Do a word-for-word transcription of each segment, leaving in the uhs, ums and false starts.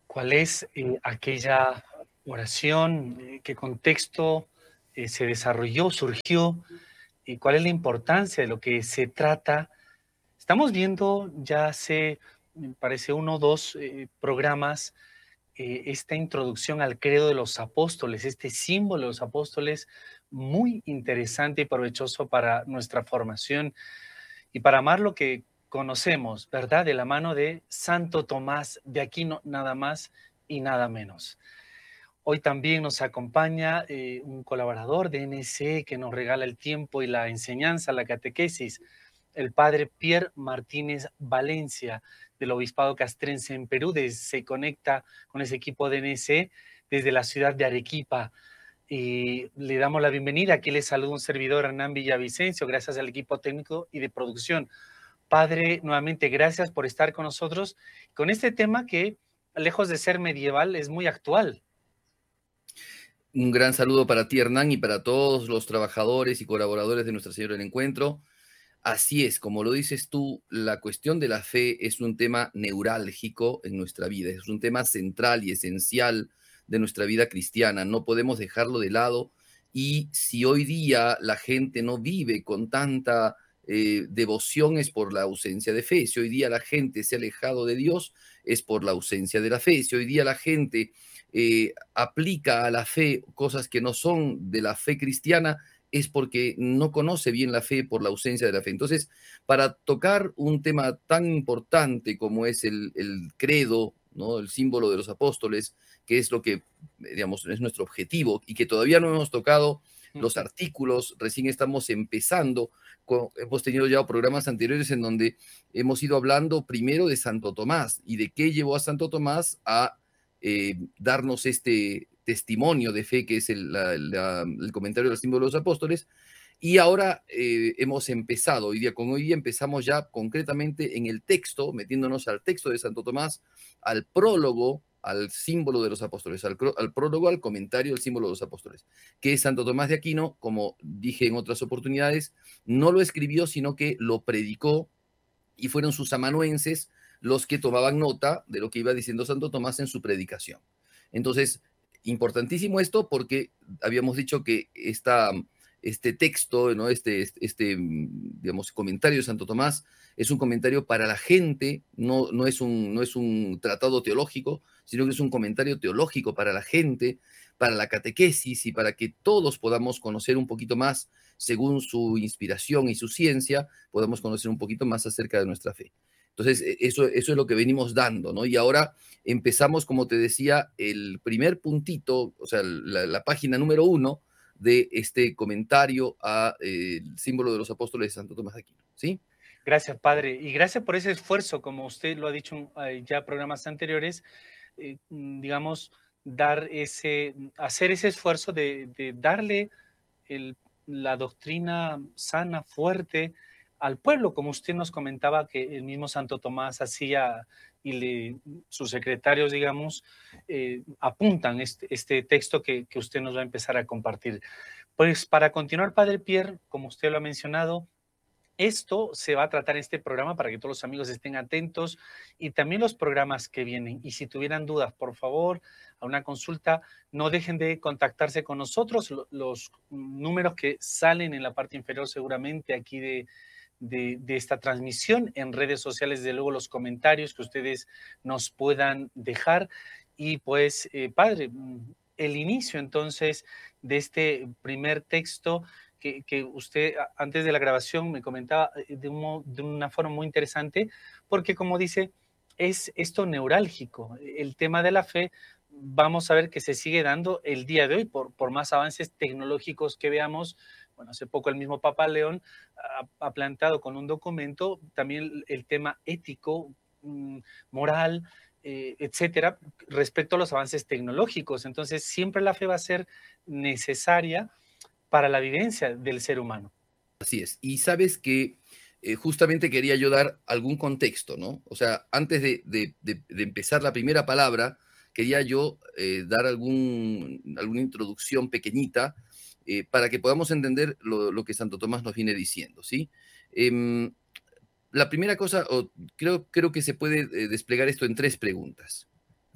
¿Cuál es eh, aquella oración? Eh, ¿qué contexto eh, se desarrolló, surgió? ¿Y cuál es la importancia de lo que se trata? Estamos viendo ya hace, me parece, uno o dos eh, programas, eh, esta introducción al credo de los apóstoles, este símbolo de los apóstoles, muy interesante y provechoso para nuestra formación y para amar lo que conocemos, ¿verdad? De la mano de Santo Tomás de Aquino, nada más y nada menos. Hoy también nos acompaña eh, un colaborador de N S E que nos regala el tiempo y la enseñanza, la catequesis, el padre Pierre Martínez Valencia, del Obispado Castrense en Perú. Desde, se conecta con ese equipo de N S E desde la ciudad de Arequipa. Y le damos la bienvenida. Aquí le saluda un servidor, Hernán Villavicencio, gracias al equipo técnico y de producción. Padre, nuevamente gracias por estar con nosotros con este tema que, lejos de ser medieval, es muy actual. Un gran saludo para ti, Hernán, y para todos los trabajadores y colaboradores de Nuestra Señora del Encuentro. Así es, como lo dices tú, la cuestión de la fe es un tema neurálgico en nuestra vida, es un tema central y esencial de nuestra vida cristiana. No podemos dejarlo de lado, y si hoy día la gente no vive con tanta eh, devoción es por la ausencia de fe. Si hoy día la gente se ha alejado de Dios es por la ausencia de la fe. Si hoy día la gente eh, aplica a la fe cosas que no son de la fe cristiana, es porque no conoce bien la fe por la ausencia de la fe. Entonces, para tocar un tema tan importante como es el, el credo, ¿no? El símbolo de los apóstoles, que es lo que, digamos, es nuestro objetivo, y que todavía no hemos tocado los artículos, recién estamos empezando. Con, hemos tenido ya programas anteriores en donde hemos ido hablando primero de Santo Tomás y de qué llevó a Santo Tomás a eh, darnos este testimonio de fe que es el, la, la, el comentario del símbolo de los apóstoles. Y ahora eh, hemos empezado, hoy día con hoy día empezamos ya concretamente en el texto, metiéndonos al texto de Santo Tomás, al prólogo, al símbolo de los apóstoles, al, al prólogo, al comentario del símbolo de los apóstoles, que es Santo Tomás de Aquino. Como dije en otras oportunidades, no lo escribió, sino que lo predicó, y fueron sus amanuenses los que tomaban nota de lo que iba diciendo Santo Tomás en su predicación. Entonces, importantísimo esto, porque habíamos dicho que esta, este texto, ¿no? este, este, digamos, comentario de Santo Tomás es un comentario para la gente, no, no, es un, no es un tratado teológico, sino que es un comentario teológico para la gente, para la catequesis y para que todos podamos conocer un poquito más, según su inspiración y su ciencia, podamos conocer un poquito más acerca de nuestra fe. Entonces, eso, eso es lo que venimos dando, ¿no? Y ahora empezamos, como te decía, el primer puntito, o sea, la, la página número uno de este comentario al eh, símbolo de los apóstoles de Santo Tomás de Aquino, ¿sí? Gracias, padre. Y gracias por ese esfuerzo, como usted lo ha dicho eh, ya en programas anteriores, eh, digamos, dar ese, hacer ese esfuerzo de, de darle el, la doctrina sana, fuerte al pueblo, como usted nos comentaba que el mismo Santo Tomás hacía y le, sus secretarios, digamos, eh, apuntan este, este texto que, que usted nos va a empezar a compartir. Pues para continuar, padre Pierre, como usted lo ha mencionado, esto se va a tratar en este programa para que todos los amigos estén atentos, y también los programas que vienen. Y si tuvieran dudas, por favor, a una consulta, no dejen de contactarse con nosotros. Los números que salen en la parte inferior seguramente aquí de, de, de esta transmisión, en redes sociales, de luego los comentarios que ustedes nos puedan dejar. Y pues, eh, padre, el inicio entonces de este primer texto que, que usted antes de la grabación me comentaba de, un, de una forma muy interesante, porque como dice, es esto neurálgico. El tema de la fe, vamos a ver que se sigue dando el día de hoy, por, por más avances tecnológicos que veamos. Bueno, hace poco el mismo Papa León ha, ha planteado con un documento también el tema ético, moral, eh, etcétera, respecto a los avances tecnológicos. Entonces, siempre la fe va a ser necesaria para la vivencia del ser humano. Así es. Y sabes que eh, justamente quería yo dar algún contexto, ¿no? O sea, antes de, de, de, de empezar la primera palabra, quería yo eh, dar algún, alguna introducción pequeñita eh, para que podamos entender lo, lo que Santo Tomás nos viene diciendo, ¿sí? Eh, la primera cosa, o creo, creo que se puede eh, desplegar esto en tres preguntas.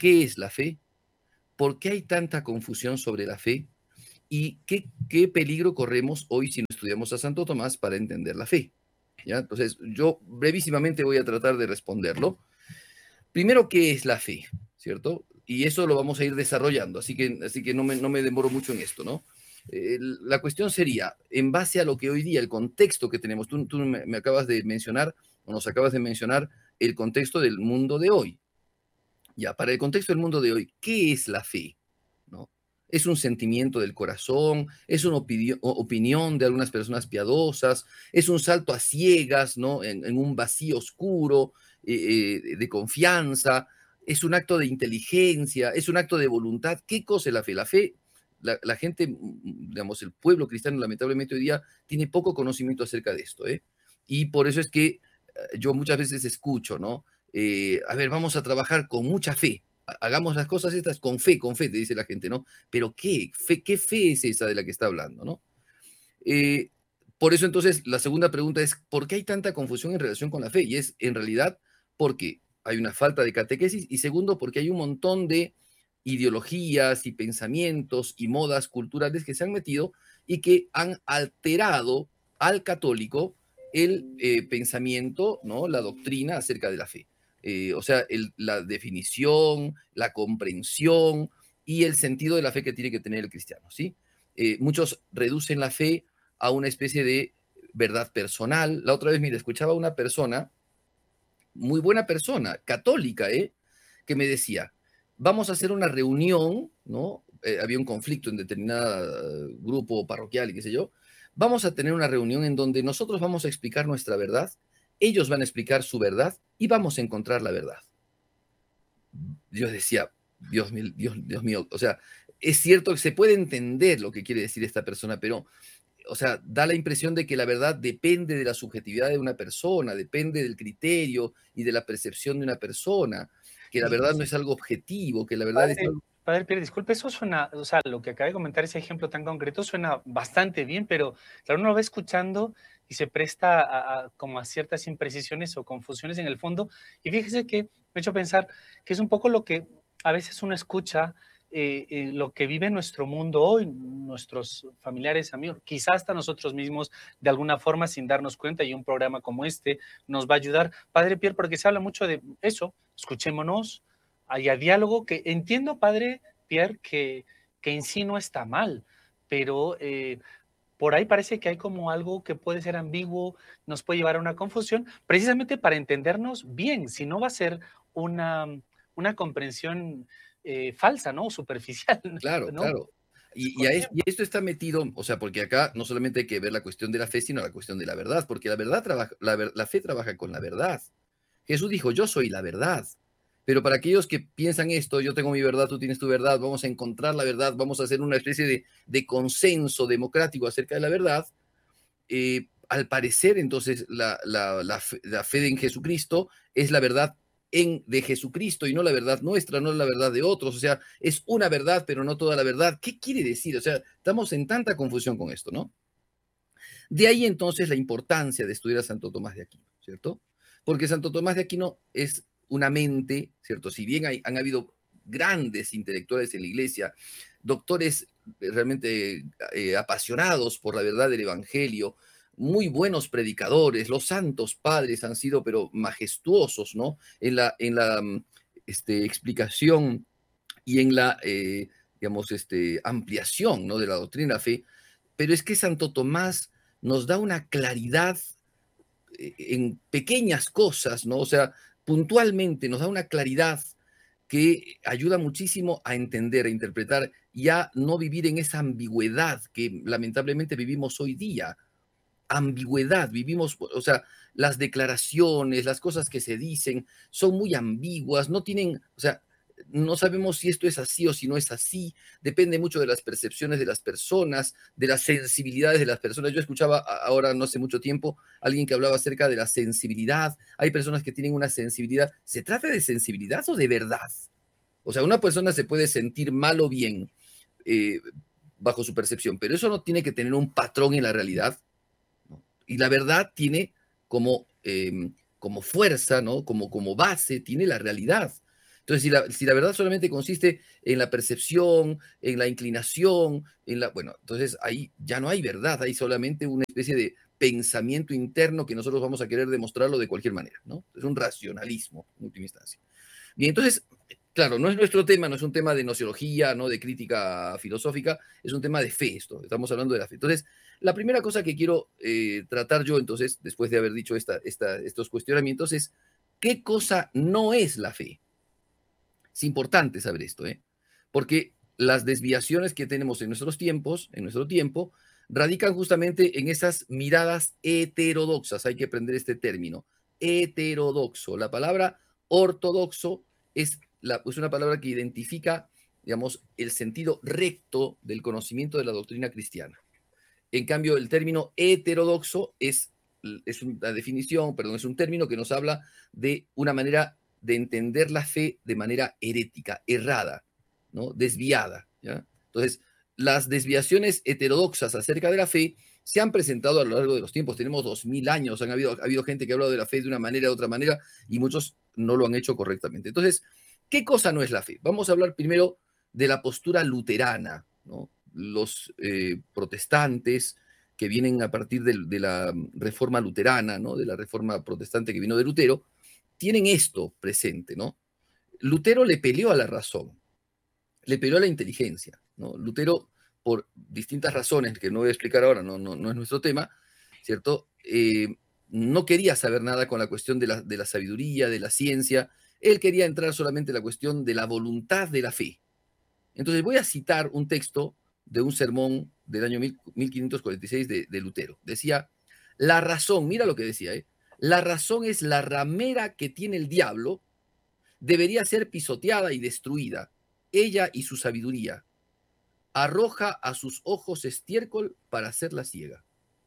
¿Qué es la fe? ¿Por qué hay tanta confusión sobre la fe? ¿Y qué, qué peligro corremos hoy si no estudiamos a Santo Tomás para entender la fe? ¿Ya? Entonces, yo brevísimamente voy a tratar de responderlo. Primero, ¿qué es la fe? ¿Cierto? Y eso lo vamos a ir desarrollando, así que, así que no, me, no me demoro mucho en esto, ¿no? Eh, la cuestión sería, en base a lo que hoy día, el contexto que tenemos, tú, tú me, me acabas de mencionar, o nos acabas de mencionar, el contexto del mundo de hoy. Ya, para el contexto del mundo de hoy, ¿qué es la fe? ¿No? ¿Es un sentimiento del corazón? ¿Es una opinión, opinión de algunas personas piadosas? ¿Es un salto a ciegas, ¿no? en, en un vacío oscuro eh, eh, de confianza? ¿Es un acto de inteligencia? ¿Es un acto de voluntad? ¿Qué cosa es la fe? La fe, la, la gente, digamos, el pueblo cristiano lamentablemente hoy día tiene poco conocimiento acerca de esto, ¿eh? Y por eso es que eh, yo muchas veces escucho, ¿no? Eh, a ver, vamos a trabajar con mucha fe. Hagamos las cosas estas con fe, con fe, te dice la gente, ¿no? Pero ¿qué fe, qué fe es esa de la que está hablando, ¿no? Eh, por eso entonces la segunda pregunta es, ¿por qué hay tanta confusión en relación con la fe? Y es en realidad porque hay una falta de catequesis y segundo porque hay un montón de ideologías y pensamientos y modas culturales que se han metido y que han alterado al católico el eh, pensamiento, ¿no? La doctrina acerca de la fe. Eh, o sea, el, la definición, la comprensión y el sentido de la fe que tiene que tener el cristiano, ¿sí? Eh, muchos reducen la fe a una especie de verdad personal. La otra vez, mira, escuchaba a una persona, muy buena persona, católica, ¿eh? que me decía, vamos a hacer una reunión, ¿no? Eh, había un conflicto en determinado uh, grupo parroquial y qué sé yo. Vamos a tener una reunión en donde nosotros vamos a explicar nuestra verdad, ellos van a explicar su verdad y vamos a encontrar la verdad. Dios decía, Dios mío, Dios, Dios mío, o sea, es cierto que se puede entender lo que quiere decir esta persona, pero o sea, da la impresión de que la verdad depende de la subjetividad de una persona, depende del criterio y de la percepción de una persona, que la Y, verdad no es algo objetivo, que la verdad es padre, algo... padre Pierre, disculpe, eso suena, o sea, lo que acaba de comentar, ese ejemplo tan concreto, suena bastante bien, pero claro, uno lo va escuchando y se presta a, a, como a ciertas imprecisiones o confusiones en el fondo. Y fíjese que me ha hecho pensar que es un poco lo que a veces uno escucha, eh, eh, lo que vive nuestro mundo hoy, nuestros familiares, amigos, quizás hasta nosotros mismos, de alguna forma, sin darnos cuenta, y un programa como este nos va a ayudar. Padre Pierre, porque se habla mucho de eso, escuchémonos, haya diálogo, que entiendo, padre Pierre, que, que en sí no está mal, pero eh, por ahí parece que hay como algo que puede ser ambiguo, nos puede llevar a una confusión, precisamente para entendernos bien, si no va a ser una, una comprensión eh, falsa, ¿no? Superficial, Claro, ¿no? claro. Y, y, a es, y, esto está metido, o sea, porque acá no solamente hay que ver la cuestión de la fe, sino la cuestión de la verdad, porque la verdad trabaja, la, la fe trabaja con la verdad. Jesús dijo, yo soy la verdad. Pero para aquellos que piensan esto, yo tengo mi verdad, tú tienes tu verdad, vamos a encontrar la verdad, vamos a hacer una especie de, de consenso democrático acerca de la verdad, eh, al parecer entonces la, la, la, fe, la fe en Jesucristo es la verdad en, de Jesucristo y no la verdad nuestra, no la verdad de otros, o sea, es una verdad, pero no toda la verdad. ¿Qué quiere decir? O sea, estamos en tanta confusión con esto, ¿no? De ahí entonces la importancia de estudiar a Santo Tomás de Aquino, ¿cierto? Porque Santo Tomás de Aquino es una mente, ¿cierto? Si bien hay, han habido grandes intelectuales en la iglesia, doctores realmente eh, apasionados por la verdad del Evangelio, muy buenos predicadores, los santos padres han sido, pero majestuosos, ¿no? En la, en la este, explicación y en la, eh, digamos, este, ampliación, ¿no? De la doctrina de la fe. Pero es que Santo Tomás nos da una claridad en pequeñas cosas, ¿no? O sea, puntualmente nos da una claridad que ayuda muchísimo a entender, a interpretar y a no vivir en esa ambigüedad que lamentablemente vivimos hoy día. Ambigüedad, vivimos, o sea, las declaraciones, las cosas que se dicen son muy ambiguas, no tienen, o sea, no sabemos si esto es así o si no es así, depende mucho de las percepciones de las personas, de las sensibilidades de las personas. Yo escuchaba ahora, no hace mucho tiempo, alguien que hablaba acerca de la sensibilidad. Hay personas que tienen una sensibilidad. ¿Se trata de sensibilidad o de verdad? O sea, una persona se puede sentir mal o bien eh, bajo su percepción, pero eso no tiene que tener un patrón en la realidad. ¿No? Y la verdad tiene como, eh, como fuerza, ¿no? Como, como base, tiene la realidad. Entonces, si la, si la verdad solamente consiste en la percepción, en la inclinación, en la, bueno, entonces ahí ya no hay verdad, hay solamente una especie de pensamiento interno que nosotros vamos a querer demostrarlo de cualquier manera, ¿no? Es un racionalismo, en última instancia. Bien, entonces, claro, no es nuestro tema, no es un tema de nociología, no de crítica filosófica, es un tema de fe esto, estamos hablando de la fe. Entonces, la primera cosa que quiero eh, tratar yo, entonces, después de haber dicho esta, esta, estos cuestionamientos, es ¿qué cosa no es la fe? Es importante saber esto, ¿eh? Porque las desviaciones que tenemos en nuestros tiempos, en nuestro tiempo, radican justamente en esas miradas heterodoxas. Hay que aprender este término, heterodoxo. La palabra ortodoxo es, la, es una palabra que identifica, digamos, el sentido recto del conocimiento de la doctrina cristiana. En cambio, el término heterodoxo es, es una definición, perdón, es un término que nos habla de una manera de entender la fe de manera herética, errada, ¿no? Desviada, ¿ya? Entonces, las desviaciones heterodoxas acerca de la fe se han presentado a lo largo de los tiempos. Tenemos dos mil años, han habido, ha habido gente que ha hablado de la fe de una manera, de otra manera, y muchos no lo han hecho correctamente. Entonces, ¿qué cosa no es la fe? Vamos a hablar primero de la postura luterana, ¿no? Los eh, protestantes que vienen a partir de, de la reforma luterana, ¿no? De la reforma protestante que vino de Lutero, tienen esto presente, ¿no? Lutero le peleó a la razón, le peleó a la inteligencia, ¿no? Lutero, por distintas razones que no voy a explicar ahora, no, no, no es nuestro tema, ¿cierto? Eh, no quería saber nada con la cuestión de la, de la sabiduría, de la ciencia, él quería entrar solamente en la cuestión de la voluntad de la fe. Entonces voy a citar un texto de un sermón del año mil quinientos cuarenta y seis de, de Lutero. Decía, la razón, mira lo que decía, ¿eh? La razón es la ramera que tiene el diablo, debería ser pisoteada y destruida, ella y su sabiduría. Arroja a sus ojos estiércol para hacerla ciega.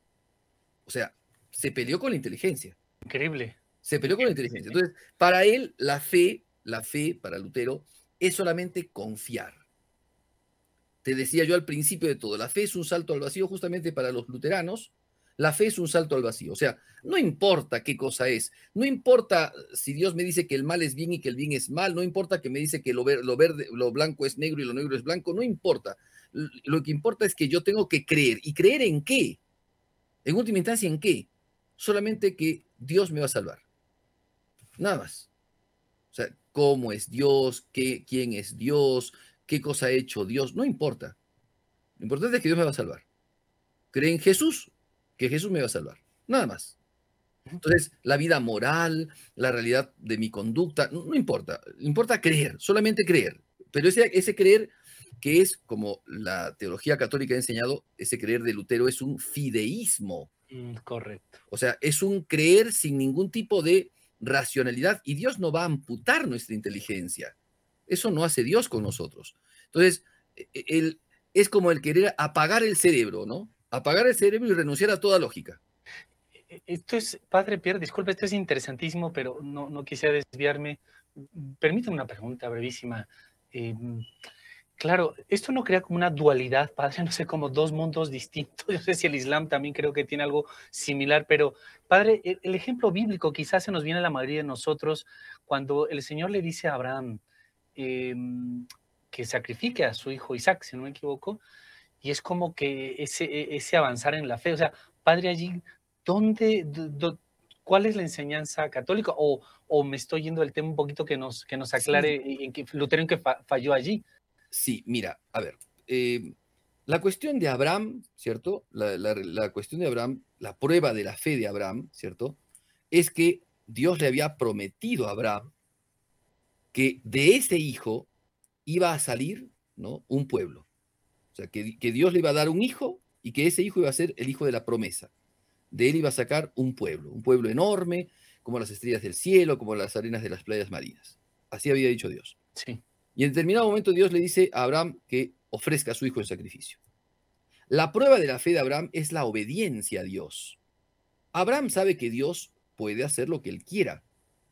O sea, se peleó con la inteligencia. Increíble. Se peleó con la inteligencia. Entonces, para él, la fe, la fe, para Lutero, es solamente confiar. Te decía yo al principio de todo, la fe es un salto al vacío justamente para los luteranos. La fe es un salto al vacío. O sea, no importa qué cosa es, no importa si Dios me dice que el mal es bien y que el bien es mal, no importa que me dice que lo, ver, lo verde, lo blanco es negro y lo negro es blanco, no importa. Lo que importa es que yo tengo que creer. ¿Y creer en qué? En última instancia, ¿en qué? Solamente que Dios me va a salvar. Nada más. O sea, ¿cómo es Dios? ¿Qué, ¿Quién es Dios? ¿Qué cosa ha hecho Dios? No importa. Lo importante es que Dios me va a salvar. Cree en Jesús, que Jesús me va a salvar. Nada más. Entonces, la vida moral, la realidad de mi conducta, no, no importa. Importa creer, solamente creer. Pero ese, ese creer que es, como la teología católica ha enseñado, ese creer de Lutero es un fideísmo. Mm, correcto. O sea, es un creer sin ningún tipo de racionalidad y Dios no va a amputar nuestra inteligencia. Eso no hace Dios con nosotros. Entonces, el, es como el querer apagar el cerebro, ¿no? Apagar el cerebro y renunciar a toda lógica. Esto es, Padre Pierre, disculpe, esto es interesantísimo, pero no, no quisiera desviarme. Permítame una pregunta brevísima. Eh, claro, esto no crea como una dualidad, Padre, no sé, como dos mundos distintos. Yo sé si el Islam también creo que tiene algo similar, pero Padre, el, el ejemplo bíblico quizás se nos viene a la mayoría de nosotros cuando el Señor le dice a Abraham eh, que sacrifique a su hijo Isaac, si no me equivoco, y es como que ese, ese avanzar en la fe, o sea, Padre, allí, ¿dónde, do, cuál es la enseñanza católica? O, o me estoy yendo del tema un poquito que nos, que nos aclare sí. en que Lutero en que fa, falló allí. Sí, mira, a ver, eh, la cuestión de Abraham, ¿cierto? La, la, la cuestión de Abraham, la prueba de la fe de Abraham, ¿cierto? Es que Dios le había prometido a Abraham que de ese hijo iba a salir, ¿no? Un pueblo. O sea, que, que Dios le iba a dar un hijo y que ese hijo iba a ser el hijo de la promesa. De él iba a sacar un pueblo, un pueblo enorme, como las estrellas del cielo, como las arenas de las playas marinas. Así había dicho Dios. Sí. Y en determinado momento Dios le dice a Abraham que ofrezca a su hijo en sacrificio. La prueba de la fe de Abraham es la obediencia a Dios. Abraham sabe que Dios puede hacer lo que él quiera.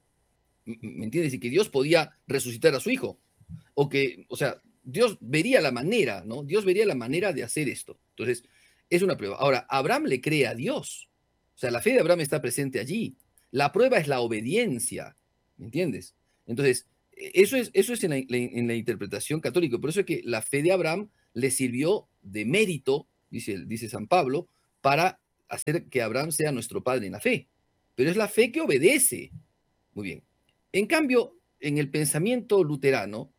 ¿Me entiendes? Y que Dios podía resucitar a su hijo. O que, o sea, Dios vería la manera, ¿no? Dios vería la manera de hacer esto. Entonces, es una prueba. Ahora, Abraham le cree a Dios. O sea, la fe de Abraham está presente allí. La prueba es la obediencia. ¿Me entiendes? Entonces, Eso es, eso es en, la, en la interpretación católica. Por eso es que la fe de Abraham le sirvió de mérito, dice, dice San Pablo, para hacer que Abraham sea nuestro padre en la fe. Pero es la fe que obedece. Muy bien. En cambio, en el pensamiento luterano,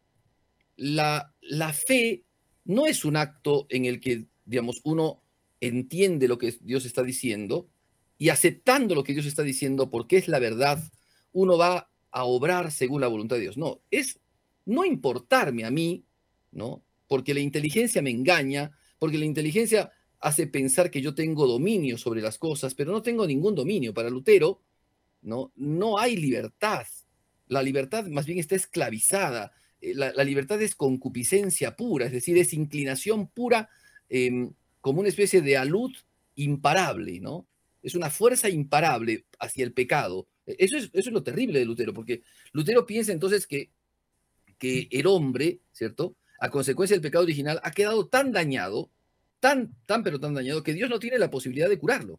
la, la fe no es un acto en el que, digamos, uno entiende lo que Dios está diciendo y aceptando lo que Dios está diciendo porque es la verdad, uno va a obrar según la voluntad de Dios. No, es no importarme a mí, ¿no? Porque la inteligencia me engaña, porque la inteligencia hace pensar que yo tengo dominio sobre las cosas, pero no tengo ningún dominio. Para Lutero, ¿no? No hay libertad. La libertad más bien está esclavizada. La, la libertad es concupiscencia pura, es decir, es inclinación pura, eh, como una especie de alud imparable, ¿no? Es una fuerza imparable hacia el pecado. Eso es, eso es lo terrible de Lutero, porque Lutero piensa entonces que, que el hombre, ¿cierto?, a consecuencia del pecado original, ha quedado tan dañado, tan, tan, pero tan dañado, que Dios no tiene la posibilidad de curarlo.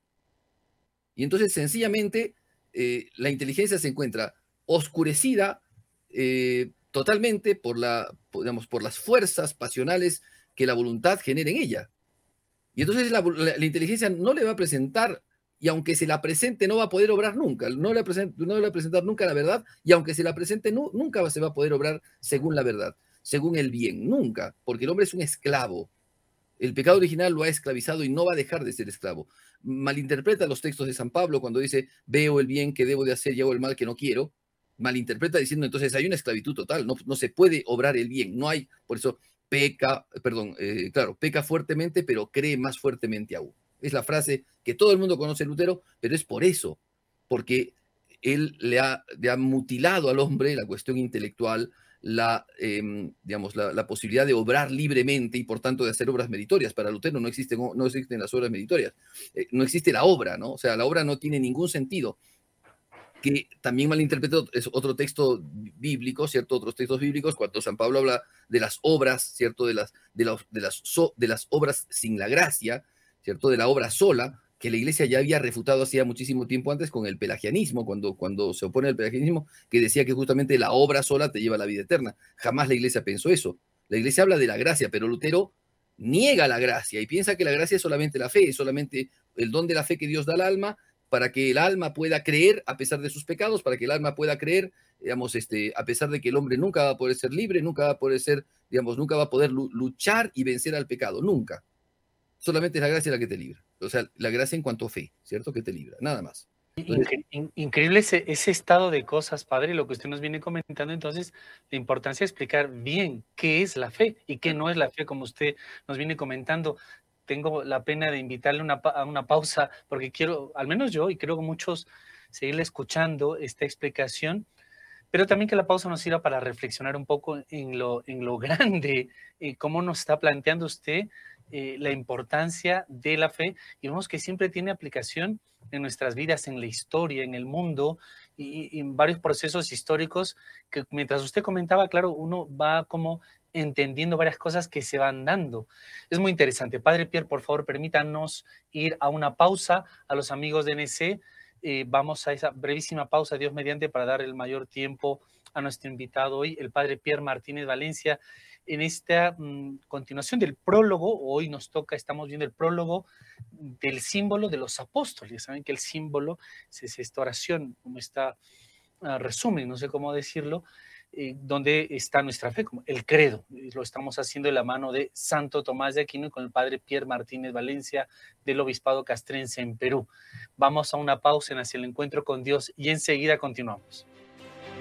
Y entonces, sencillamente, eh, la inteligencia se encuentra oscurecida eh, totalmente por, la, digamos, por las fuerzas pasionales que la voluntad genera en ella. Y entonces la, la, la inteligencia no le va a presentar, y aunque se la presente, no va a poder obrar nunca. No le, present, no le va a presentar nunca la verdad, y aunque se la presente, no, nunca se va a poder obrar según la verdad, según el bien, nunca, porque el hombre es un esclavo. El pecado original lo ha esclavizado y no va a dejar de ser esclavo. Malinterpreta los textos de San Pablo cuando dice, veo el bien que debo de hacer y hago el mal que no quiero. Malinterpreta diciendo, entonces hay una esclavitud total, no, no se puede obrar el bien, no hay, por eso peca, perdón, eh, claro, peca fuertemente, pero cree más fuertemente aún. Es la frase que todo el mundo conoce Lutero, pero es por eso, porque él le ha, le ha mutilado al hombre la cuestión intelectual, la, eh, digamos, la, la posibilidad de obrar libremente y por tanto de hacer obras meritorias. Para Lutero no existen, no existen las obras meritorias, eh, no existe la obra, ¿no? O sea, la obra no tiene ningún sentido. Que también malinterpretó es otro texto bíblico, ¿cierto? Otros textos bíblicos, cuando San Pablo habla de las obras, ¿cierto? De las, de las, de las, so, de las obras sin la gracia, ¿cierto? De la obra sola, que la iglesia ya había refutado hacía muchísimo tiempo antes con el pelagianismo, cuando, cuando se opone al pelagianismo, que decía que justamente la obra sola te lleva a la vida eterna. Jamás la iglesia pensó eso. La iglesia habla de la gracia, pero Lutero niega la gracia y piensa que la gracia es solamente la fe, es solamente el don de la fe que Dios da al alma, para que el alma pueda creer a pesar de sus pecados, para que el alma pueda creer, digamos, este, a pesar de que el hombre nunca va a poder ser libre, nunca va a poder ser, digamos, nunca va a poder luchar y vencer al pecado, nunca. Solamente es la gracia la que te libra. O sea, la gracia en cuanto a fe, ¿cierto? Que te libra, nada más. Entonces, Incre increíble ese, ese estado de cosas, padre, lo que usted nos viene comentando. Entonces, la importancia de explicar bien qué es la fe y qué no es la fe, como usted nos viene comentando. Tengo la pena de invitarle una, a una pausa, porque quiero, al menos yo, y creo que muchos, seguirle escuchando esta explicación, pero también que la pausa nos sirva para reflexionar un poco en lo, en lo grande, eh, cómo nos está planteando usted eh, la importancia de la fe, y vemos que siempre tiene aplicación en nuestras vidas, en la historia, en el mundo, y, y en varios procesos históricos, que mientras usted comentaba, claro, uno va como entendiendo varias cosas que se van dando. Es muy interesante. Padre Pierre, por favor, permítanos ir a una pausa. A los amigos de N C, eh, vamos a esa brevísima pausa, Dios mediante, para dar el mayor tiempo a nuestro invitado hoy, el Padre Pierre Martínez Valencia. En esta mmm, continuación del prólogo, hoy nos toca, estamos viendo el prólogo del símbolo de los apóstoles. Saben que el símbolo es esta oración, como está uh, resumen, no sé cómo decirlo, Eh, donde está nuestra fe, como el credo. Lo estamos haciendo de la mano de Santo Tomás de Aquino y con el Padre Pierre Martínez Valencia del Obispado Castrense en Perú. Vamos a una pausa en Hacia el Encuentro con Dios y enseguida continuamos.